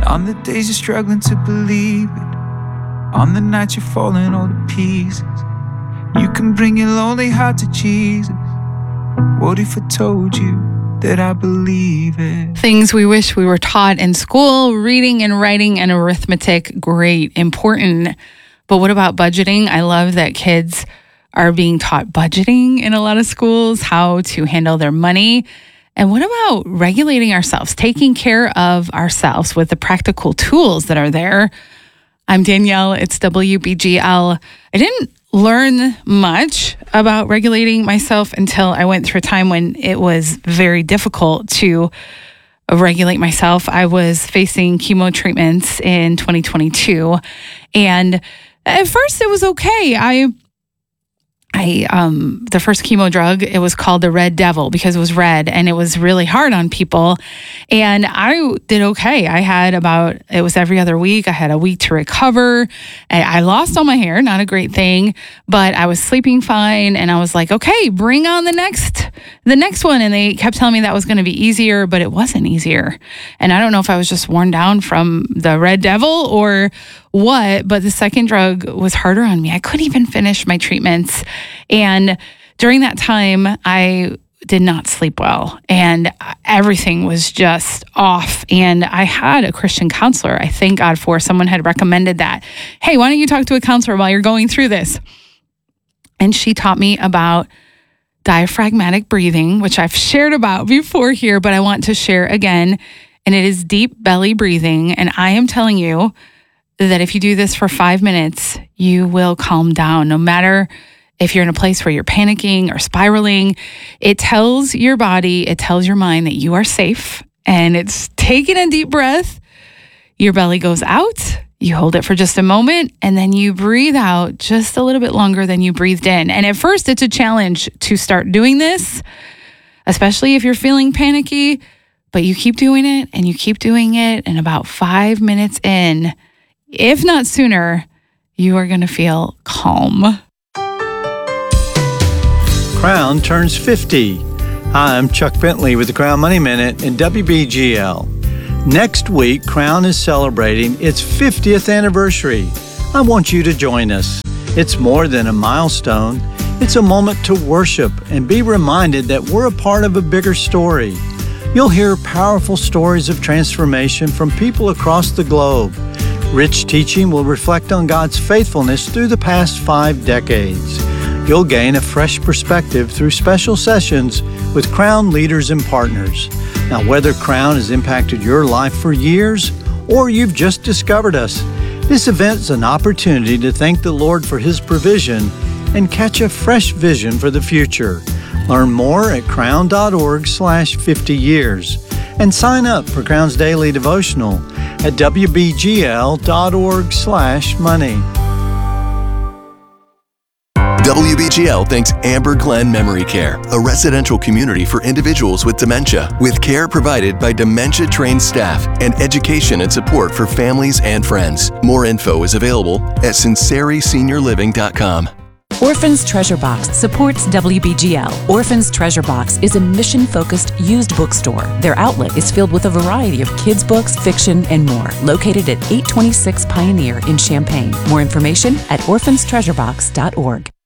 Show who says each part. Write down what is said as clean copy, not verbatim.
Speaker 1: On the days you're struggling to believe it, on the nights you're falling all to pieces, you can bring your lonely heart to Jesus. What if I told you that I believe it?
Speaker 2: Things we wish we were taught in school: reading and writing and arithmetic. Great, important. But what about budgeting? I love that kids are being taught budgeting in a lot of schools, how to handle their money. And what about regulating ourselves, taking care of ourselves with the practical tools that are there? I'm Danielle. It's WBGL. I didn't learn much about regulating myself until I went through a time when it was very difficult to regulate myself. I was facing chemo treatments in 2022. And at first it was okay. The first chemo drug, it was called the Red Devil because it was red and it was really hard on people. And I did okay. It was every other week. I had a week to recover. I lost all my hair, not a great thing, but I was sleeping fine. And I was like, okay, bring on the next one. And they kept telling me that was going to be easier, but it wasn't easier. And I don't know if I was just worn down from the Red Devil or what, but the second drug was harder on me. I couldn't even finish my treatments. And during that time, I did not sleep well and everything was just off. And I had a Christian counselor. I thank God for someone had recommended that. Hey, why don't you talk to a counselor while you're going through this? And she taught me about diaphragmatic breathing, which I've shared about before here, but I want to share again. And it is deep belly breathing. And I am telling you that if you do this for 5 minutes, you will calm down. No matter if you're in a place where you're panicking or spiraling, it tells your body, it tells your mind that you are safe. And it's taking a deep breath. Your belly goes out. You hold it for just a moment, and then you breathe out just a little bit longer than you breathed in. And at first, it's a challenge to start doing this, especially if you're feeling panicky, but you keep doing it and you keep doing it. And about 5 minutes in, if not sooner, you are going to feel calm.
Speaker 3: Crown turns 50. I'm Chuck Bentley with the Crown Money Minute and WBGL. Next week, Crown is celebrating its 50th anniversary. I want you to join us. It's more than a milestone. It's a moment to worship and be reminded that we're a part of a bigger story. You'll hear powerful stories of transformation from people across the globe. Rich teaching will reflect on God's faithfulness through the past 5 decades. You'll gain a fresh perspective through special sessions with Crown leaders and partners. Now, whether Crown has impacted your life for years or you've just discovered us, this event's an opportunity to thank the Lord for His provision and catch a fresh vision for the future. Learn more at crown.org/50 years and sign up for Crown's daily devotional at wbgl.org/money.
Speaker 4: WBGL thanks Amber Glen Memory Care, a residential community for individuals with dementia, with care provided by dementia-trained staff and education and support for families and friends. More info is available at sinceriseniorliving.com.
Speaker 5: Orphans Treasure Box supports WBGL. Orphans Treasure Box is a mission-focused used bookstore. Their outlet is filled with a variety of kids' books, fiction, and more. Located at 826 Pioneer in Champaign. More information at orphanstreasurebox.org.